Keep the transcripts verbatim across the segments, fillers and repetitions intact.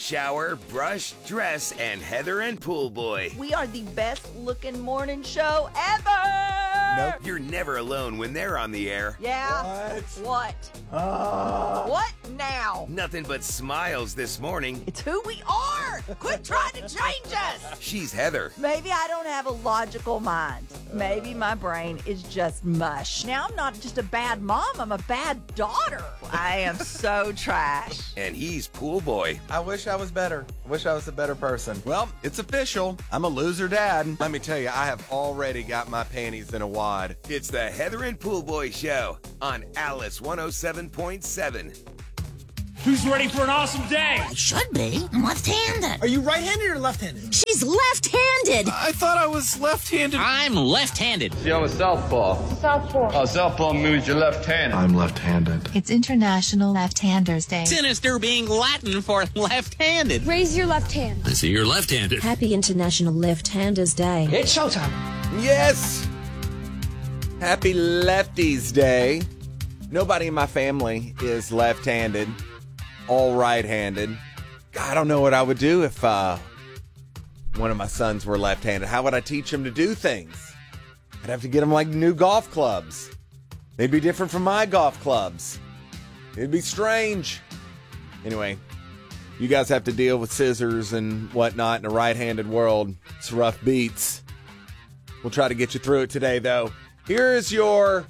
shower, brush, dress, and Heather and Pool Boy. We are the best looking morning show ever! Nope. You're never alone when they're on the air. Yeah? What? What? Uh, What now? Nothing but smiles this morning. It's who we are! Quit trying to change us! She's Heather. Maybe I don't have a logical mind. Maybe my brain is just mush. Now I'm not just a bad mom, I'm a bad daughter. I am so trash. And he's Pool Boy. I wish I was better. I wish I was a better person. Well, it's official. I'm a loser dad. Let me tell you, I have already got my panties in a wad. It's the Heather and Pool Boy Show on Alice one oh seven point seven. Who's ready for an awesome day? I should be. I'm left-handed. Are you right-handed or left-handed? She's left-handed. I thought I was left-handed. I'm left-handed. See, I'm a southpaw. Southpaw. Oh, southpaw means you're left-handed. I'm left-handed. It's International Left-Handers Day. Sinister being Latin for left-handed. Raise your left hand. I see you're left-handed. Happy International Left-Handers Day. It's showtime. Yes. Happy Lefties Day. Nobody in my family is left-handed. All right-handed. God, I don't know what I would do if uh, one of my sons were left-handed. How would I teach him to do things? I'd have to get him like new golf clubs. They'd be different from my golf clubs. It'd be strange. Anyway, you guys have to deal with scissors and whatnot in a right-handed world. It's rough beats. We'll try to get you through it today, though. Here's your...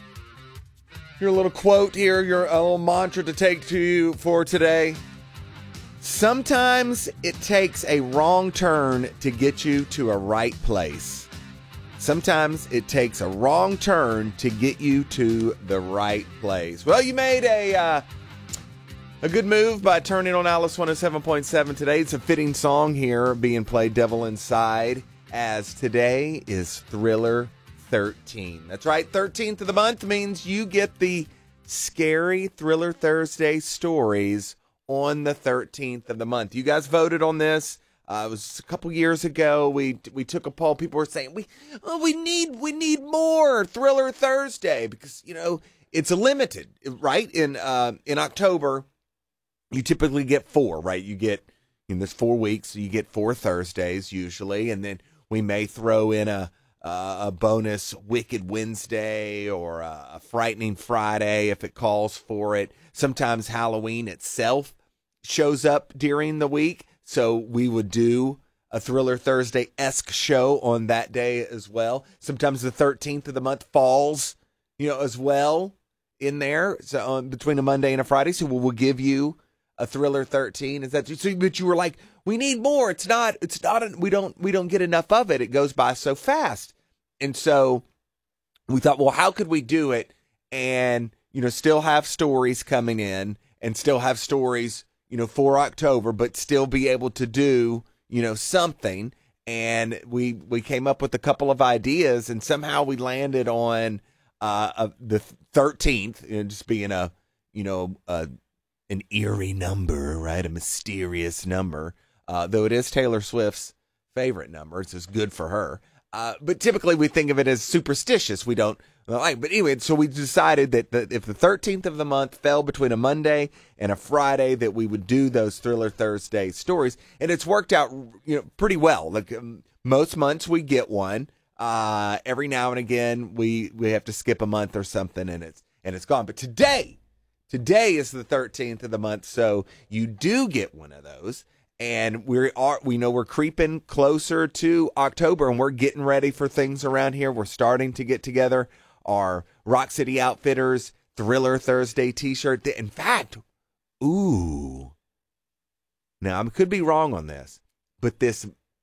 Your little quote here, your a little mantra to take to you for today. Sometimes it takes a wrong turn to get you to a right place. Sometimes it takes a wrong turn to get you to the right place. Well, you made a uh, a good move by turning on Alice one oh seven point seven today. It's a fitting song here being played, Devil Inside, as today is Thriller thirteen. That's right, thirteenth of the month means you get the scary Thriller Thursday stories on the thirteenth of the month. You guys voted on this. Uh, it was a couple years ago. We we took a poll. People were saying we oh, we need we need more Thriller Thursday because you know it's a limited, right? In uh, in October, you typically get four, right? You get in this four weeks, so you get four Thursdays usually, and then we may throw in a Uh, a bonus Wicked Wednesday or a, a Frightening Friday if it calls for it. Sometimes Halloween itself shows up during the week, so we would do a Thriller Thursday-esque show on that day as well. Sometimes the thirteenth of the month falls, you know, as well in there, so um, between a Monday and a Friday. So we'll, we'll give you a Thriller thirteen. Is that so? But you were like, we need more. It's not. It's not. A, we don't. We don't get enough of it. It goes by so fast. And so we thought, well, how could we do it and, you know, still have stories coming in and still have stories, you know, for October, but still be able to do, you know, something. And we we came up with a couple of ideas, and somehow we landed on uh, a, the thirteenth, you know, just being a, you know, a, an eerie number, right? A mysterious number, uh, though it is Taylor Swift's favorite number. It's just good for her. Uh, but typically we think of it as superstitious. We don't like, but anyway, so we decided that the, if the thirteenth of the month fell between a Monday and a Friday, that we would do those Thriller Thursday stories. And it's worked out, you know, pretty well. Like um, most months we get one. Uh, every now and again we, we have to skip a month or something and it's, and it's gone. But today, today is the thirteenth of the month. So you do get one of those. And we are, we know we're creeping closer to October, and we're getting ready for things around here. We're starting to get together our Rock City Outfitters Thriller Thursday t-shirt. In fact, ooh, now I could be wrong on this, but this,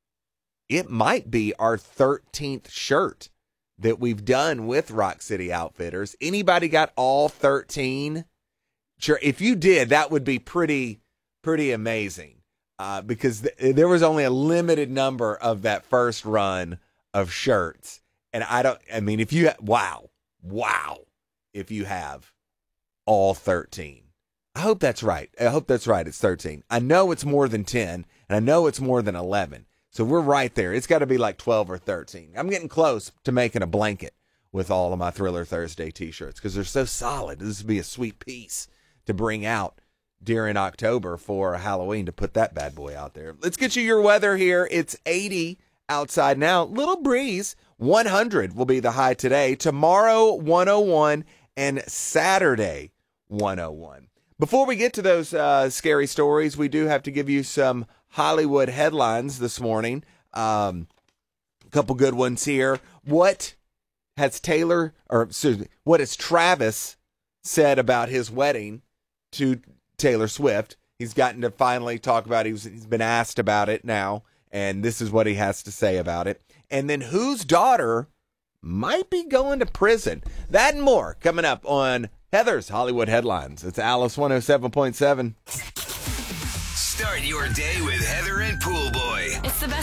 it might be our thirteenth shirt that we've done with Rock City Outfitters. Anybody got all thirteen? Sure. If you did, that would be pretty, pretty amazing. Uh, because th- there was only a limited number of that first run of shirts. And I don't, I mean, if you, ha- wow, wow, if you have all thirteen. I hope that's right. I hope that's right. It's thirteen. I know it's more than ten, and I know it's more than eleven. So we're right there. It's got to be like twelve or thirteen. I'm getting close to making a blanket with all of my Thriller Thursday t-shirts because they're so solid. This would be a sweet piece to bring out during October for Halloween to put that bad boy out there. Let's get you your weather here. It's eighty outside now. Little breeze. one hundred will be the high today. Tomorrow, one oh one. And Saturday, one oh one. Before we get to those uh, scary stories, we do have to give you some Hollywood headlines this morning. Um, a couple good ones here. What has Taylor, or excuse me, what has Travis said about his wedding to Taylor Swift? He's gotten to finally talk about it. He's, he's been asked about it now, and this is what he has to say about it. And then whose daughter might be going to prison? That and more coming up on Heather's Hollywood Headlines. It's Alice one oh seven point seven. Start your day with Heather and Pool Boy. It's the best